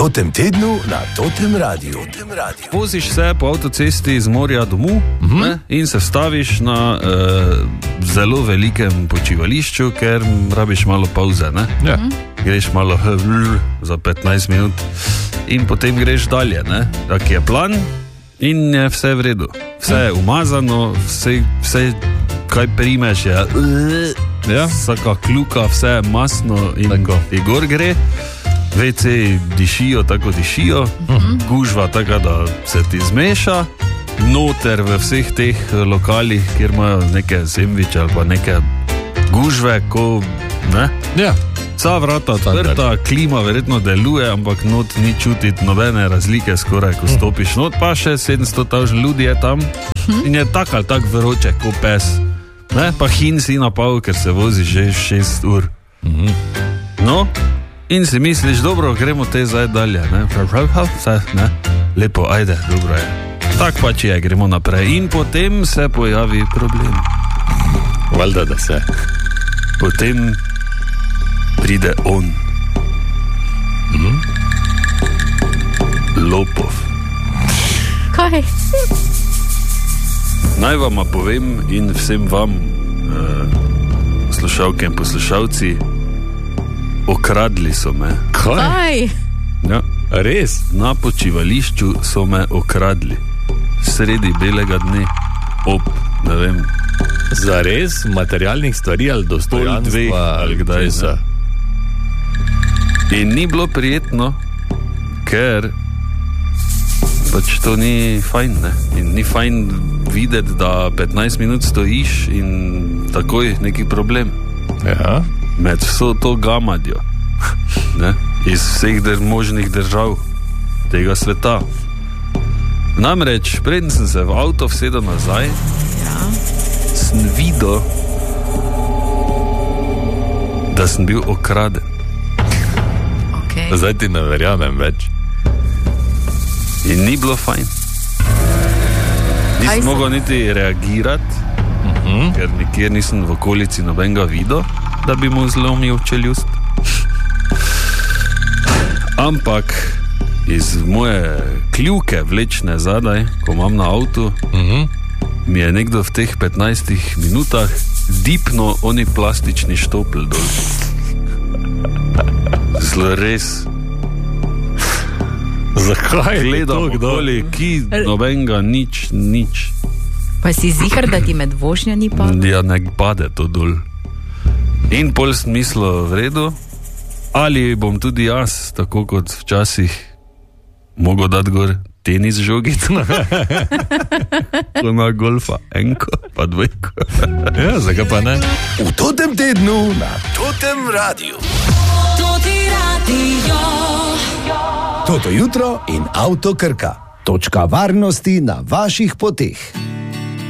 Totem tednu na Totem Radiu. Voziš se po avtocesti iz morja domov in se vstaviš na zelo velikem počivališču, ker rabiš malo pauze. Ja. Greš malo za 15 minut in potem greš dalje. Tak je plan in je vse v redu. Vse je umazano, vse kaj primeš je vsaka kljuka, vse je masno in gor gre. WC dišijo, tako dišijo, gužva tako, da se ti zmeša, noter v vseh teh lokalih, kjer imajo neke sendviče ali pa neke gužve, ko ne? Ja. Vsa vrata odprta, klima verjetno deluje, ampak not ni čutiti nobene razlike skoraj, ko stopiš not, pa še 700,000 ljudi je tam in je tak ali tak vroče, ko pes. Ne? Pa hin si napal, ker se vozi že 6 ur. No, in si misliš, dobro, gremo te zdaj dalje, ne? Vse, ne? Lepo, ajde, dobro je. Tak pač je, gremo naprej. In potem se pojavi problem. Valjda, da se. Potem pride on. Lopov. Kaj? Naj vama povem in vsem vam, slušalke in poslušalci, okradli so me. Kaj? Ja. Res? Na počivališču so me okradli. Sredi belega dne. Ne vem. Za res materialnih stvari ali dostojanstva ali kdaj se. In ni bilo prijetno, ker pač to ni fajn, ne? In ni fajn videti, da 15 minut stojiš in takoj neki problem. Ja. Med vso to gamadjo, ne? Iz vseh možnih držav tega sveta. Namreč, preden sem se v avto vsedel nazaj, sem videl, da sem bil okraden. Okay. Zdaj ti ne verjamem več. In ni bilo fajn. Nisem mogel niti reagirati, ker nikjer nisem v okolici nobenega videl, da bi mu zlomil čeljust. Ampak iz moje kljuke vlečne zadaj, ko imam na avtu, mi je nekdo v teh 15 minutah dipno oni plastični štopl dol. Zelo res. Zakaj? Gledam okoli, ki nobenega, nič. Pa si ziher, da ti med vožnjo ni padel? Ja, ne pade to dol. In pol sem mislil, v redu, ali bom tudi jaz, tako kot včasih, mogel dati gor tenis žogico. Na golfa, enko, pa dvojko. Ja, zakaj pa ne? V Totem tednu na Totem Radiu. Toto jutro in Avto Krka. Točka varnosti na vaših poteh.